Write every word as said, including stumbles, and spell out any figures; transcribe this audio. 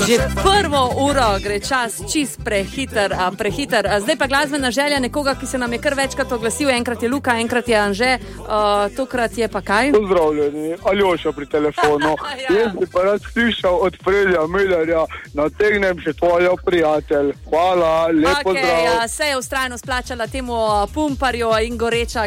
Že prvo uro gre čas čist prehiter, a, prehiter. A zdaj pa glasbena želja nekoga, ki se nam je kar večkrat oglasil. Enkrat je Luka, enkrat je Anže, uh, tokrat je pa kaj? Pozdravljeni, Aljoša pri telefonu. ja. Jaz bi pa rad slišal od Frelja Millerja, nategnem še tvojo prijatelj. Hvala, lep okay, pozdrav. Ja, se je ustrajno splačala temu pumparju in goreča